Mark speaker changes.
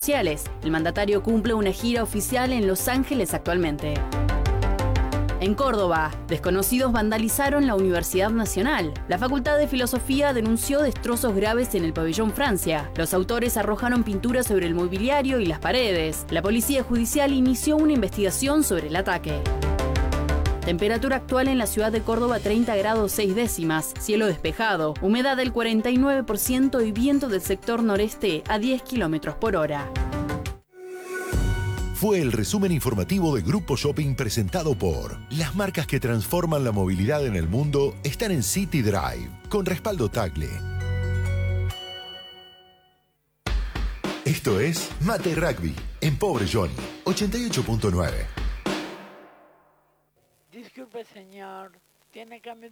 Speaker 1: sociales. El mandatario cumple una gira oficial en Los Ángeles actualmente. En Córdoba, desconocidos vandalizaron la Universidad Nacional. La Facultad de Filosofía denunció destrozos graves en el pabellón Francia. Los autores arrojaron pintura sobre el mobiliario y las paredes. La Policía Judicial inició una investigación sobre el ataque. Temperatura actual en la ciudad de Córdoba 30 grados 6 décimas, cielo despejado, humedad del 49% y viento del sector noreste a 10 kilómetros por hora.
Speaker 2: Fue el resumen informativo de Grupo Shopping presentado por las marcas que transforman la movilidad en el mundo están en City Drive, con respaldo Tagle. Esto es Mate Rugby, en Pobre Johnny, 88.9.
Speaker 3: Disculpe, señor, ¿tiene cambio de